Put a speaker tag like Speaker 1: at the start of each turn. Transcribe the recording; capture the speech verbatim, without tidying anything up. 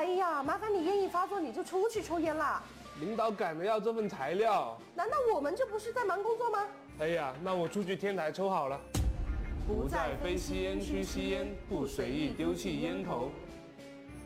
Speaker 1: 哎呀，麻烦你烟瘾发作你就出去抽烟啦。
Speaker 2: 领导赶着要这份材料，
Speaker 1: 难道我们就不是在忙工作吗？
Speaker 2: 哎呀，那我出去天台抽好了。不在非吸烟区吸烟，不随意丢弃烟头。